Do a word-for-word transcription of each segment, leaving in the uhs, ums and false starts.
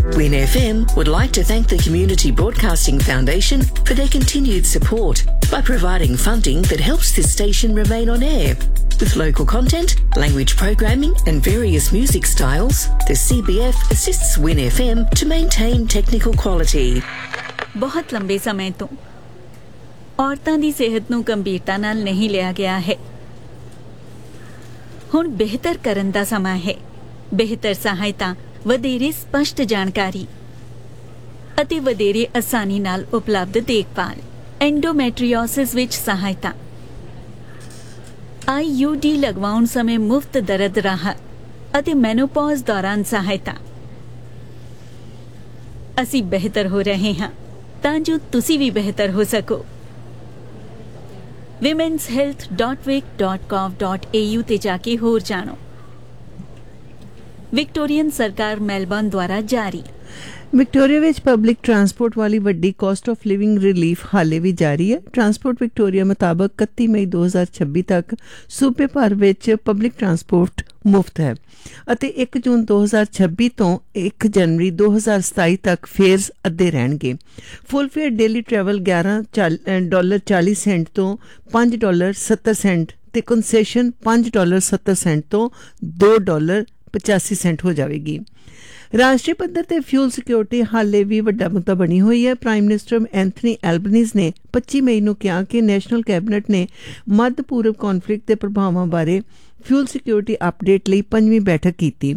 Win F M would like to thank the Community Broadcasting Foundation for their continued support by providing funding that helps this station remain on air. With local content, language programming and various music styles, the C B F assists Win F M to maintain technical quality. ਬਹੁਤ ਲੰਬੇ ਸਮੇਂ ਤੋਂ ਔਰਤਾਂ ਦੀ ਸਿਹਤ ਨੂੰ ਗੰਭੀਰਤਾ ਨਾਲ ਨਹੀਂ ਲਿਆ ਗਿਆ ਹੈ। ਹੁਣ ਬਿਹਤਰ ਕਰਨ ਦਾ ਸਮਾਂ ਹੈ। ਬਿਹਤਰ ਸਹਾਇਤਾ, ਵਧੇਰੇ ਸਪਸ਼ਟ ਜਾਣਕਾਰੀ ਅਤੇ ਵਧੇਰੇ ਆਸਾਨੀ ਨਾਲ ਉਪਲਬਧ ਦੇਖਭਾਲ। ਐਂਡੋਮੈਟਰੀਓਸਿਸ ਵਿੱਚ ਸਹਾਇਤਾ, ਆਈ ਯੂ ਡੀ ਲਗਵਾਉਣ ਸਮੇਂ ਮੁਫਤ ਦਰਦ ਰਾਹਤ ਅਤੇ ਮੈਨੋਪੌਜ਼ ਦੌਰਾਨ ਸਹਾਇਤਾ। ਅਸੀਂ ਬਿਹਤਰ ਹੋ ਰਹੇ ਹਾਂ ਤਾਂ ਜੋ ਤੁਸੀਂ ਵੀ ਬਿਹਤਰ ਹੋ ਸਕੋ। women's health dot vic dot gov dot a u ਤੇ ਜਾ ਕੇ ਹੋਰ ਜਾਣੋ। ਵਿਕਟੋਰੀਅਨ ਸਰਕਾਰ ਮੈਲਬਰਨ ਦੁਆਰਾ ਜਾਰੀ। ਵਿਕਟੋਰੀਆ ਵਿੱਚ ਪਬਲਿਕ ਟਰਾਂਸਪੋਰਟ ਵਾਲੀ ਵੱਡੀ ਕਾਸਟ ਆਫ ਲਿਵਿੰਗ ਰਿਲੀਫ ਹਾਲੇ ਵੀ ਜਾਰੀ ਹੈ। ਟਰਾਂਸਪੋਰਟ ਵਿਕਟੋਰੀਆ ਮੁਤਾਬਕ ਇਕੱਤੀ ਮਈ ਦੋ ਹਜ਼ਾਰ ਛੱਬੀ ਤੱਕ ਸੂਬੇ ਭਰ ਵਿੱਚ ਪਬਲਿਕ ਟਰਾਂਸਪੋਰਟ ਮੁਫਤ ਹੈ ਅਤੇ ਇੱਕ ਜੂਨ ਦੋ ਹਜ਼ਾਰ ਛੱਬੀ ਤੋਂ ਇੱਕ ਜਨਵਰੀ ਦੋ ਹਜ਼ਾਰ ਸਤਾਈ ਤੱਕ ਫੇਅਰਸ ਅੱਧੇ ਰਹਿਣਗੇ। ਫੁੱਲ ਫੇਅਰ ਡੇਲੀ ਟਰੈਵਲ ਗਿਆਰਾਂ ਡਾਲਰ ਚਾਲੀ ਸੈਂਟ ਤੋਂ ਪੰਜ ਡਾਲਰ ਸੱਤਰ ਸੈਂਟ ਤੇ ਕੰਸੈਸ਼ਨ ਪੰਜ ਡਾਲਰ ਸੱਤਰ ਸੈਂਟ ਤੋਂ ਦੋ ਡਾਲਰ ਪਚਾਸੀ ਸੈਂਟ ਹੋ ਜਾਵੇਗੀ। ਰਾਸ਼ਟਰੀ ਪੱਧਰ ਤੇ ਫਿਊਲ ਸਿਕਿਉਰਿਟੀ ਹਾਲੇ ਵੀ ਵੱਡਾ ਮੁੱਦਾ ਬਣੀ ਹੋਈ ਹੈ। ਪ੍ਰਾਈਮ ਮਿਨਿਸਟਰ ਐਂਥਨੀ ਐਲਬਨੀਜ਼ ਨੇ ਪੱਚੀ ਮਈ ਨੂੰ ਕਿਹਾ ਕਿ ਨੈਸ਼ਨਲ ਕੈਬਨਿਟ ਨੇ ਮੱਧ ਪੂਰਬ ਕੌਨਫਲਿਕਟ ਦੇ ਪ੍ਰਭਾਵਾਂ ਬਾਰੇ ਫਿਊਲ ਸਿਕਿਉਰਿਟੀ ਅਪਡੇਟ ਲਈ ਪੰਜਵੀਂ ਬੈਠਕ ਕੀਤੀ।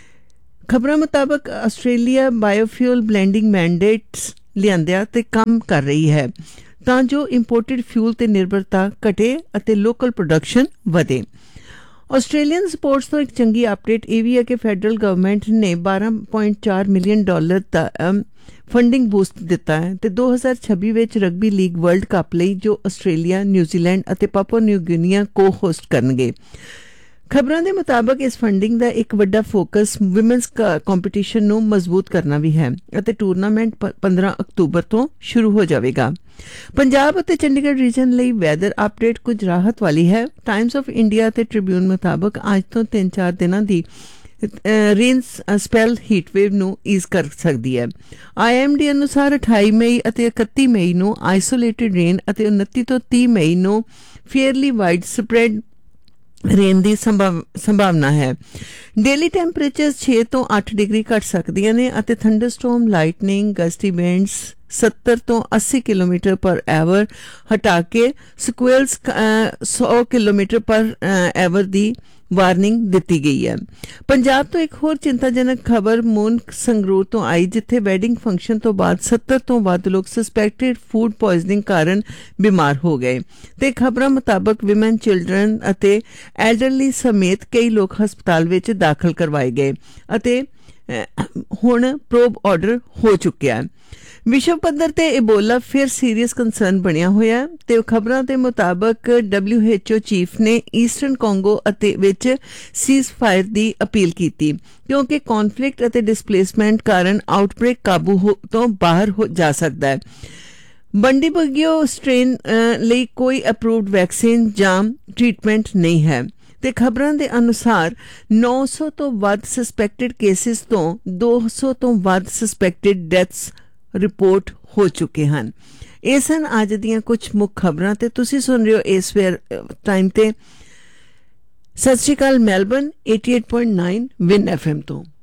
ਖਬਰਾਂ ਮੁਤਾਬਕ ਆਸਟ੍ਰੇਲੀਆ ਬਾਇਓਫਿਊਲ ਬਲੈਂਡਿੰਗ ਮੈਂਡੇਟਸ ਲਿਆਂਦਿਆਂ ਤੇ ਕੰਮ ਕਰ ਰਹੀ ਹੈ ਤਾਂ ਜੋ ਇੰਪੋਰਟਡ ਫਿਊਲ ਤੇ ਨਿਰਭਰਤਾ ਘਟੇ ਅਤੇ ਲੋਕਲ ਪ੍ਰੋਡਕਸ਼ਨ ਵਧੇ। ਆਸਟ੍ਰੇਲੀਅਨ ਸਪੋਰਟਸ ਤੋਂ ਇੱਕ ਚੰਗੀ ਅਪਡੇਟ ਇਹ ਵੀ ਹੈ ਕਿ ਫੈਡਰਲ ਗਵਰਨਮੈਂਟ ਨੇ ਬਾਰਾਂ ਪੁਆਇੰਟ ਚਾਰ ਮਿਲੀਅਨ ਡਾਲਰ ਦਾ ਫੰਡਿੰਗ ਬੂਸਟ ਦਿੱਤਾ ਹੈ ਤੇ ਦੋ ਹਜ਼ਾਰ ਛੱਬੀ ਵਿੱਚ ਰਗਬੀ ਲੀਗ ਵਰਲਡ ਕੱਪ ਲਈ ਜੋ ਆਸਟ੍ਰੇਲੀਆ, ਨਿਊਜ਼ੀਲੈਂਡ ਅਤੇ ਪਾਪੂਆ ਨਿਊ ਗਿਨੀਆ ਕੋ ਹੋਸਟ ਕਰਨਗੇ। ਖਬਰਾਂ ਦੇ ਮੁਤਾਬਕ ਇਸ ਫੰਡਿੰਗ ਦਾ ਇੱਕ ਵੱਡਾ ਫੋਕਸ ਵਿਮਨਸ ਕੰਪੀਟੀਸ਼ਨ ਨੂੰ ਮਜ਼ਬੂਤ ਕਰਨਾ ਵੀ ਹੈ ਅਤੇ ਟੂਰਨਾਮੈਂਟ ਪੰਦਰਾਂ ਅਕਤੂਬਰ ਤੋਂ ਸ਼ੁਰੂ ਹੋ ਜਾਵੇਗਾ। ਪੰਜਾਬ ਅਤੇ ਚੰਡੀਗੜ੍ਹ ਰੀਜਨ ਲਈ ਵੈਦਰ ਅਪਡੇਟ ਕੁਝ ਰਾਹਤ ਵਾਲੀ ਹੈ। ਟਾਈਮਸ ਆਫ ਇੰਡੀਆ ਅਤੇ ਟ੍ਰਿਬਿਊਨ ਮੁਤਾਬਕ ਅੱਜ ਤੋਂ ਤਿੰਨ ਚਾਰ ਦਿਨਾਂ ਦੀ ਰੇਨ ਸਪੈਲ ਹੀਟ ਵੇਵ ਨੂੰ ਈਜ਼ ਕਰ ਸਕਦੀ ਹੈ। ਆਈ ਐਮ ਡੀ ਅਨੁਸਾਰ ਅਠਾਈ ਮਈ ਅਤੇ ਇਕੱਤੀ ਮਈ ਨੂੰ ਆਈਸੋਲੇਟਿਡ ਰੇਨ ਅਤੇ ਉਨੱਤੀ ਤੋਂ ਤੀਹ ਮਈ ਨੂੰ ਫੇਅਰਲੀ ਵਾਈਡ ਸਪਰੈਡ ਰੇਨ ਦੀ ਸੰਭਾਵਨਾ ਹੈ। ਡੇਲੀ ਟੈਂਪਰੇਚਰ ਛੇ ਤੋਂ ਅੱਠ ਡਿਗਰੀ ਘਟ ਸਕਦੀਆਂ ਨੇ ਅਤੇ ਥੰਡਰਸਟੋਰਮ, ਲਾਈਟਨਿੰਗ, ਗਸਟੀ ਵਿੰਡਸ ਸੱਤਰ ਤੋਂ ਅੱਸੀ ਕਿਲੋਮੀਟਰ ਪਰ ਐਵਰ ਹਟਾ ਕੇ ਸਕੁਐਲਸ ਸੌ ਕਿਲੋਮੀਟਰ ਪਰ ਐਵਰ ਦੀ ਵਾਰਨਿੰਗ ਦਿੱਤੀ ਗਈ ਹੈ। ਪੰਜਾਬ ਤੋਂ ਇੱਕ ਹੋਰ ਚਿੰਤਾਜਨਕ ਖਬਰ ਮੂਨ ਸੰਗਰੂਰ ਤੋਂ ਆਈ, ਜਿੱਥੇ ਵੈਡਿੰਗ ਫੰਕਸ਼ਨ ਤੋਂ ਬਾਅਦ ਸੱਤਰ ਤੋਂ ਵੱਧ ਲੋਕ ਸਸਪੈਕਟਡ ਫੂਡ ਪੋਇਜ਼ਨਿੰਗ ਕਾਰਨ ਬਿਮਾਰ ਹੋ ਗਏ ਤੇ ਖਬਰਾਂ ਮੁਤਾਬਕ ਵਿਮਨ, ਚਿਲਡਰਨ ਅਤੇ ਐਲਡਰਲੀ ਸਮੇਤ ਕਈ ਲੋਕ ਹਸਪਤਾਲ ਵਿੱਚ ਦਾਖਲ ਕਰਵਾਏ ਗਏ ਅਤੇ ਹੁਣ ਪ੍ਰੋਬ ਆਰਡਰ ਹੋ ਚੁੱਕਿਆ ਹੈ। ਵਿਸ਼ਵ ਪੱਧਰ ਤੇ ਇਬੋਲਾ ਫਿਰ ਸੀਰੀਅਸ ਕੰਸਰਨ ਬਣਿਆ ਹੋਇਆ ਤੇ ਖਬਰਾਂ ਦੇ ਮੁਤਾਬਕ ਡਬਲਿਊ ਐਚ ਓ ਚੀਫ ਨੇ ਈਸਟਰਨ ਕੋਂਗੋ ਅਤੇ ਵਿੱਚ ਸੀਜ਼ ਫਾਇਰ ਦੀ ਅਪੀਲ ਕੀਤੀ ਕਿਉਂਕਿ ਕੌਨਫਲਿਕਟ ਅਤੇ ਡਿਸਪਲੇਸਮੈਂਟ ਕਾਰਨ ਆਊਟਬ੍ਰੇਕ ਕਾਬੂ ਤੋਂ ਬਾਹਰ ਹੋ ਜਾ ਸਕਦਾ ਹੈ। ਬੰਡੀਬਗਿਓ ਸਟ੍ਰੇਨ ਲਈ ਕੋਈ ਅਪਰੂਵਡ ਵੈਕਸੀਨ ਜਾਂ ਟ੍ਰੀਟਮੈਂਟ ਨਹੀਂ ਹੈ ਤੇ ਖਬਰਾਂ ਦੇ ਅਨੁਸਾਰ ਨੌ ਸੌ ਤੋਂ ਵੱਧ ਸਸਪੈਕਟਡ ਕੇਸਿਸ ਤੋਂ ਦੋ ਸੌ ਤੋਂ ਵੱਧ ਸਸਪੈਕਟਡ ਡੈਥਸ ਰਿਪੋਰਟ ਹੋ ਚੁੱਕੇ ਹਨ। ਇਹ ਸਨ ਅੱਜ ਦੀਆਂ ਕੁਝ ਮੁੱਖ ਖਬਰਾਂ ਤੇ ਤੁਸੀਂ ਸੁਣ ਰਹੇ ਹੋ ਇਸ ਵੇਰ ਟਾਈਮ ਤੇ। ਸਤਿ ਸ਼੍ਰੀ ਅਕਾਲ ਮੈਲਬਰਨ ਅਠਾਸੀ ਪੁਆਇੰਟ ਨੌ ਵਿਨ ਐਫ ਐਮ ਤੋਂ।